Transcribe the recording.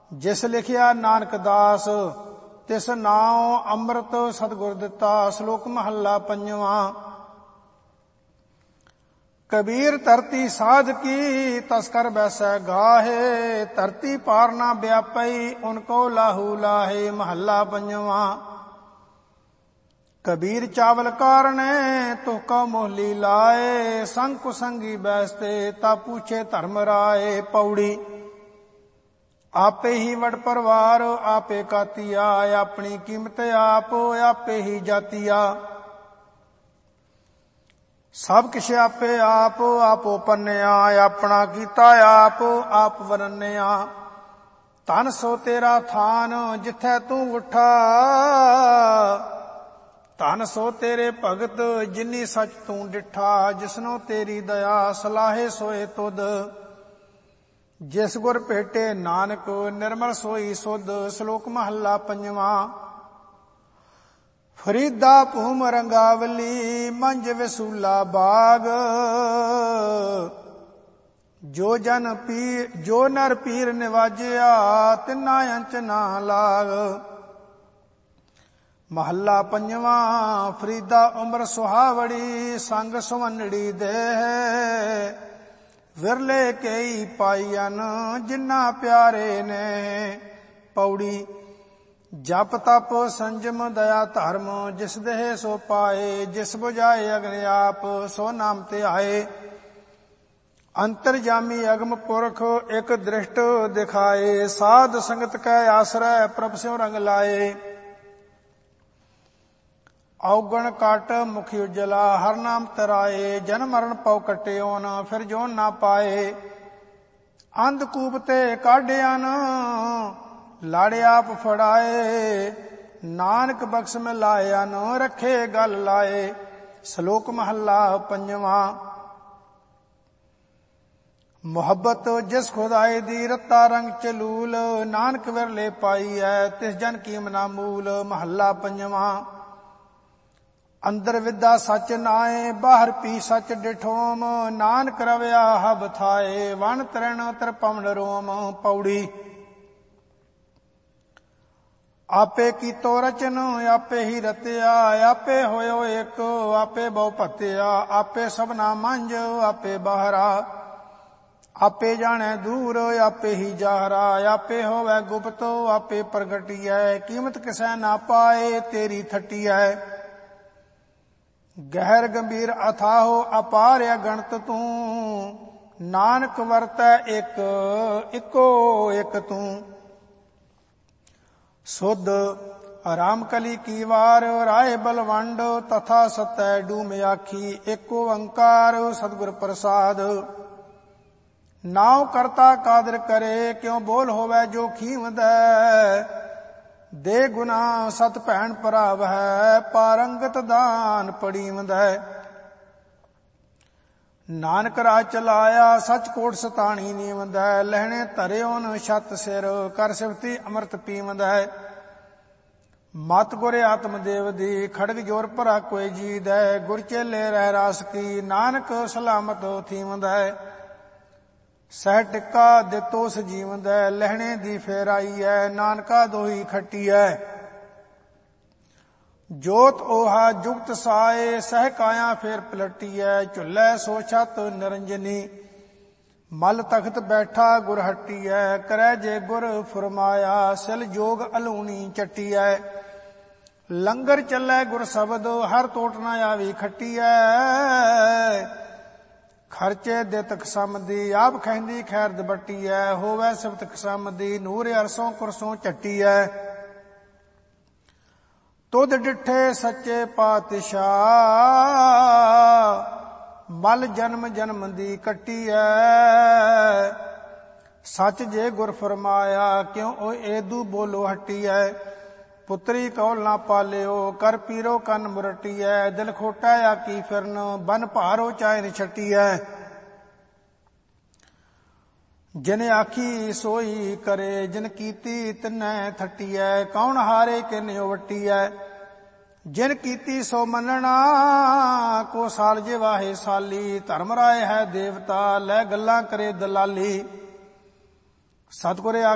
ਜਿਸ ਲਿਖਿਆ ਨਾਨਕ ਦਾਸ, ਤਿਸ ਨਾਉ ਅੰਮ੍ਰਿਤ ਸਤਿਗੁਰ ਦਿੱਤਾ। ਸ਼ਲੋਕ ਮਹੱਲਾ ਪੰਜਵਾਂ। ਕਬੀਰ ਧਰਤੀ ਸਾਧ ਕੀ, ਤਸ ਕਰ ਬੈਸੈ ਗਾਹੇ। ਧਰਤੀ ਪਾਰ ਨਾ ਵਿਆਪਈ, ਉਨ ਕੋ ਲਾਹੂ ਲਾਹੇ। ਮਹੱਲਾ ਪੰਜਵਾਂ। ਕਬੀਰ ਚਾਵਲ ਕਾਰਣੇ, ਤੁਹ ਕਾ ਮੋਹਲੀ ਲਾਏ। ਸੰਗ ਕੁਸੰਗੀ ਬੈਸਤੇ, ਤਾ ਪੂਛੇ ਧਰਮ ਰਾਏ। ਪੌੜੀ। ਆਪੇ ਹੀ ਵਡ ਪਰਵਾਰ, ਆਪੇ ਕਾਤੀਆ। ਆਪਣੀ ਕੀਮਤ ਆਪ, ਆਪੇ ਹੀ ਜਾਤੀਆ। ਸਭ ਕਿਛ ਆਪੇ ਆਪ, ਆਪੋ ਪੰਨਿਆ। ਆਪਣਾ ਕੀਤਾ ਆਪ, ਆਪ ਵਰਨਿਆ। ਧਨ ਸੋ ਤੇਰਾ ਥਾਨ, ਜਿਥੈ ਤੂੰ ਉਠਾ। ਧਨ ਸੋ ਤੇਰੇ ਭਗਤ, ਜਿਨੀ ਸਚ ਤੂੰ ਡਿਠਾ। ਜਿਸਨੋ ਤੇਰੀ ਦਇਆ, ਸਲਾਹੇ ਸੋਏ ਤੁਧ। ਜਿਸ ਗੁਰ ਭੇਟੇ ਨਾਨਕ, ਨਿਰਮਲ ਸੋਈ ਸੁਧ। ਸ਼ਲੋਕ ਮਹੱਲਾ ਪੰਜਵਾਂ। ਫਰੀਦਾ ਭੂਮ ਰੰਗਾਵਲੀ, ਮੰਝ ਵਸੂਲਾ ਬਾਗ। ਜੋ ਨਰ ਪੀਰ ਨਿਵਾਜਿਆ, ਤਿਨਾ ਅੰਚ ਨਾ ਲਾਗ। ਮਹੱਲਾ ਪੰਜਵਾਂ। ਫਰੀਦਾ ਉਮਰ ਸੁਹਾਵੜੀ, ਸੰਗ ਸੁਵੰਨੜੀ ਦੇਹ। ਵਿਰਲੇ ਕਈ ਪਾਈਅਨ, ਜਿਨ੍ਹਾਂ ਪਿਆਰੇ ਨੇ। ਪੌੜੀ। ਜਪ ਤਪ ਸੰਜਮ ਦਇਆ ਧਰਮ, ਜਿਸ ਦੇਹ ਸੋ ਪਾਏ। ਜਿਸ ਬੁਝਾਏ ਅਗਨ ਆਪ, ਸੋ ਨਾਮ ਧਿਆਏ। ਅੰਤਰਜਾਮੀ ਅਗਮ ਪੁਰਖ, ਇਕ ਦ੍ਰਿਸ਼ਟ ਦਿਖਾਏ। ਸਾਧ ਸੰਗਤ ਕੈ ਆਸਰੈ, ਪ੍ਰਭ ਸਿਉ ਰੰਗ ਲਾਏ। ਔਗਣ ਕਟ ਮੁਖੀ ਉਜਲਾ, ਹਰ ਨਾਮ ਤਰਾਏ। ਜਨਮ ਮਰਨ ਪਉ ਕਟਿਓਨ, ਫਿਰ ਜੋਨ ਨਾ ਪਾਏ। ਅੰਧਕੂਪ ਤੇ ਕਾਢਿਆਨ, ਲਾੜੇ ਆਪ ਫੜਾਏ। ਨਾਨਕ ਬਖਸ਼ ਮਿਲਾਇਨ, ਰੱਖੇ ਗਲ ਲਾਏ। ਸ਼ਲੋਕ ਮਹੱਲਾ ਪੰਜਵਾਂ। ਮੁਹੱਬਤ ਜਿਸ ਖੁਦਾਏ ਦੀ, ਰੱਤਾ ਰੰਗ ਚਲੂਲ। ਨਾਨਕ ਵਿਰਲੇ ਪਾਈ ਹੈ, ਤਿਸ ਜਨ ਕੀਮ ਨਾ ਮੂਲ। ਮਹੱਲਾ ਪੰਜਵਾਂ। ਅੰਦਰ ਵਿਦਾ ਸਚ ਨਾਏ, ਬਾਹਰ ਪੀ ਸਚ ਡਿਠੋਮ। ਨਾਨਕ ਰਵਿਆ ਹਬ ਥਾਏ, ਵਣ ਤ੍ਰਿਣ ਤ੍ਰਿਪਵਨ ਰੋਮ। ਪੌੜੀ। ਆਪੇ ਕੀਤੋ ਰਚਨ, ਆਪੇ ਹੀ ਰਤਿਆ। ਆਪੇ ਹੋਇਓ ਇੱਕ, ਆਪੇ ਬਹੁ ਭਤਿਆ। ਆਪੇ ਸਭਨਾ ਮੰਝ, ਆਪੇ ਬਾਹਰਾ। ਆਪੇ ਜਾਣੈ ਦੂਰ, ਆਪੇ ਹੀ ਜਾਹਰਾ। ਆਪੇ ਹੋਵੈ ਗੁਪਤ, ਆਪੇ ਪ੍ਰਗਟੀਐ। ਕੀਮਤ ਕਿਸੈ ਨਾ ਪਾਏ, ਤੇਰੀ ਥਟੀਐ। ਗਹਿਰ ਗੰਭੀਰ ਅਥਾਹੋ, ਅਪਾਰ ਅਗਣਤ ਤੂੰ। ਨਾਨਕ ਵਰਤੈ ਇੱਕ, ਇੱਕੋ ਇੱਕ ਤੂੰ। ਸੁਧ। ਰਾਮ ਕਲੀ ਕੀ ਵਾਰ, ਰਾਏ ਬਲਵੰਡ। ਤਥਾ ਸਤੈ ਡੂਮ ਆਖੀ, ਏਕ ਓੰਕਾਰ ਸਤਿਗੁਰ ਪ੍ਰਸਾਦ। ਨਾਉ ਕਰਤਾ ਕਾਦਰ ਕਰੇ, ਕਿਉ ਬੋਲ ਹੋਵੈ ਜੋ ਖੀਵਦੈ। ਦੇ ਗੁਨਾ ਸਤ ਭੈਣ ਭਰਾਵ ਹੈ, ਪਾਰੰਗਤ ਦਾਨ ਪੜੀਵਦੈ। ਨਾਨਕ ਰਾਜ ਚਲਾਇਆ, ਸਚ ਕੋਟ ਸਤਾਣੀ ਨੀਵਦੈ। ਲਹਿਣੇ ਧਰਿਓਨ ਛਤ ਸਿਰ, ਕਰ ਸਿਫਤੀ ਅੰਮ੍ਰਿਤ ਪੀਵਦੈ। ਮਤ ਗੁਰ ਆਤਮ ਦੇਵ ਦੀ, ਖੜਗ ਜੋਰ ਭਰਾ ਕੋਈ ਜੀਦੈ। ਗੁਰ ਚੇਲੇ ਰਹਿ ਰਾਸ ਕੀ, ਨਾਨਕ ਸਲਾਮਤ ਥੀਵਦੈ। ਸਹਿ ਟਿੱਕਾ ਦਿੱਤੋ ਸਜੀਵਦੈ, ਲਹਿਣੇ ਦੀ ਫੇਰ ਆਈਐ। ਨਾਨਕਾ ਦੋਹੀ ਖੱਟੀਐ। ਜੋਤ ਓਹਾ ਜੁਗਤ ਸਾਏ, ਸਹਿ ਕਾਇਆ ਫੇਰ ਪਲਟੀਐ। ਝੁੱਲੈ ਸੋ ਛਤ ਨਿਰੰਜਨੀ, ਮਲ ਤਖਤ ਬੈਠਾ ਗੁਰ ਹਟੀਐ। ਕਰੈ ਜੇ ਗੁਰ ਫੁਰਮਾਇਆ, ਸਿਲ ਜੋਗ ਅਲੂਣੀ ਚੱਟੀਐ। ਲੰਗਰ ਚੱਲੈ ਗੁਰ ਸ਼ਬਦ, ਹਰ ਟੋਟ ਨਾ ਆਵੀ ਖੱਟੀਐ। ਖਰਚੇ ਦਿੱਤ ਕਸਮ ਦੀ, ਆਪ ਖਹਿੰਦੀ ਖੈਰ ਦਬਟੀਐ। ਹੋਵੈ ਸਿਫਤ ਕਸਮ ਦੀ, ਨੂਰ ਅਰਸੋਂ ਕੁਰਸੋਂ ਝੱਟੀਐ। ਤੁਧ ਡਿਠੇ ਸੱਚੇ ਪਾਤਸ਼ਾਹ, ਮਲ ਜਨਮ ਜਨਮ ਦੀ ਕੱਟੀਐ। ਸੱਚ ਜੇ ਗੁਰ ਫਰਮਾਇਆ, ਕਿਉ ਓ ਏਦੂ ਬੋਲੋ ਹਟੀਐ। ਪੁੱਤਰੀ ਕੌਲ ਨਾ ਪਾਲਿਓ, ਕਰ ਪੀਰੋ ਕੰਨ ਮੁਰਟੀਐ। ਦਿਲ ਖੋਟਾ ਆਕੀ ਫਿਰਨ, ਬਨ ਭਾਰੋ ਚਾਇਨ ਛਟੀਐ। ਜਿਨ ਆਖੀ ਸੋਈ ਕਰੇ, ਜਿਨ ਕੀਤੀ ਤਿਨੈ ਥਟੀਐ। ਕੌਣ ਹਾਰੇ ਕਿਨਿਓ ਵਟੀਐ। ਜਿਨ ਕੀਤੀ ਸੋ ਮੰਨਣਾ, ਕੋ ਸਾਲ ਜੇ ਵਾਹੇ ਸਾਲੀ। ਧਰਮ ਰਾਏ ਹੈ ਦੇਵਤਾ, ਲੈ ਗੱਲਾਂ ਕਰੇ ਦਲਾਲੀ। ਸਤਿਗੁਰ